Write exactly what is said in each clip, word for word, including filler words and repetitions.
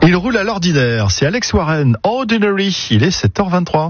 Il roule à l'ordinaire, c'est Alex Warren, Ordinary, il est sept heures vingt-trois.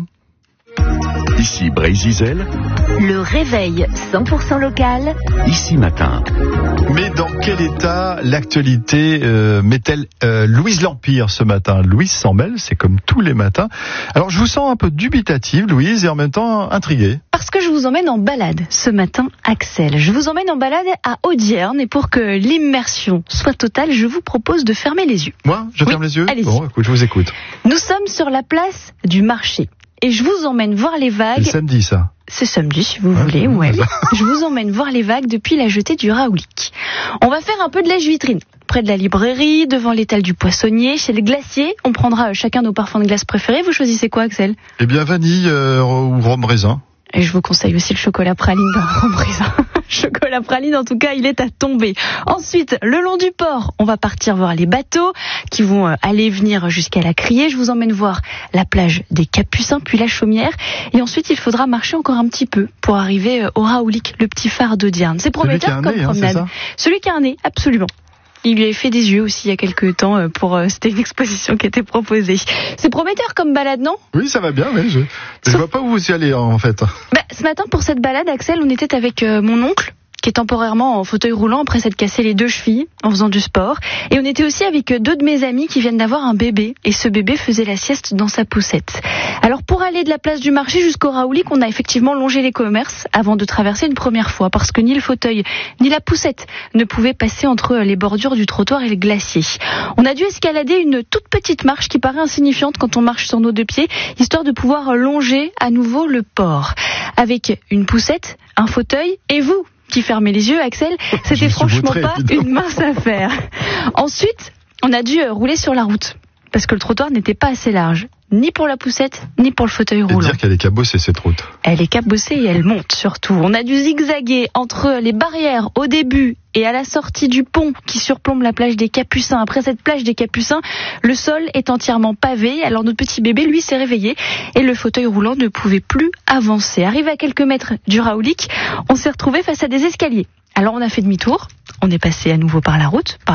Ici Brésil. Le réveil cent pour cent local. Ici matin. Mais dans quel état l'actualité euh, met-elle euh, Louise L'Empire ce matin? Louise s'en mêle, c'est comme tous les matins. Alors je vous sens un peu dubitative, Louise, et en même temps intriguée. Parce que je vous emmène en balade ce matin, Axel. Je vous emmène en balade à Audierne, et pour que l'immersion soit totale, je vous propose de fermer les yeux. Moi, je ferme oui, les yeux. allez-y. Bon, écoute, je vous écoute. Nous sommes sur la place du marché. Et je vous emmène voir les vagues. C'est samedi, ça. C'est samedi, si vous ouais, voulez, ouais. Ça. Je vous emmène voir les vagues depuis la jetée du Raoulik. On va faire un peu de lèche-vitrine. Près de la librairie, devant l'étal du poissonnier, chez le glacier. On prendra chacun nos parfums de glace préférés. Vous choisissez quoi, Axel? Eh bien, vanille euh, ou rhum raisin. Et je vous conseille aussi le chocolat praline dans le rhum raisin. Chocolat praline, en tout cas, il est à tomber. Ensuite, le long du port, on va partir voir les bateaux qui vont aller venir jusqu'à la Criée. Je vous emmène voir la plage des Capucins, puis la Chaumière. Et ensuite, il faudra marcher encore un petit peu pour arriver au Raoulik, le petit phare d'Audierne. C'est prometteur comme nez, promenade. Hein, Celui qui a un nez, absolument. Il lui avait fait des yeux aussi il y a quelques temps pour euh, c'était une exposition qui était proposée. C'est prometteur comme balade, non? Oui, ça va bien, mais je je Sauf... vois pas où vous y allez en fait. Bah, ce matin pour cette balade, Axel, on était avec euh, mon oncle qui est temporairement en fauteuil roulant après s'être cassé les deux chevilles en faisant du sport. Et on était aussi avec deux de mes amis qui viennent d'avoir un bébé. Et ce bébé faisait la sieste dans sa poussette. Alors pour aller de la place du marché jusqu'au Raoulik, on a effectivement longé les commerces avant de traverser une première fois. Parce que ni le fauteuil, ni la poussette ne pouvaient passer entre les bordures du trottoir et le glacier. On a dû escalader une toute petite marche qui paraît insignifiante quand on marche sur nos deux pieds, histoire de pouvoir longer à nouveau le port. Avec une poussette, un fauteuil et vous qui fermez les yeux, Axel, c'était franchement pas évidemment. Une mince affaire. Ensuite, on a dû rouler sur la route, parce que le trottoir n'était pas assez large, ni pour la poussette, ni pour le fauteuil roulant. Et dire qu'elle est cabossée, cette route. Elle est cabossée et elle monte surtout. On a dû zigzaguer entre les barrières au début et à la sortie du pont qui surplombe la plage des Capucins. Après cette plage des Capucins, le sol est entièrement pavé. Alors notre petit bébé, lui, s'est réveillé et le fauteuil roulant ne pouvait plus avancer. Arrivé à quelques mètres du Raoulik, on s'est retrouvé face à des escaliers. Alors on a fait demi-tour, on est passé à nouveau par la route, par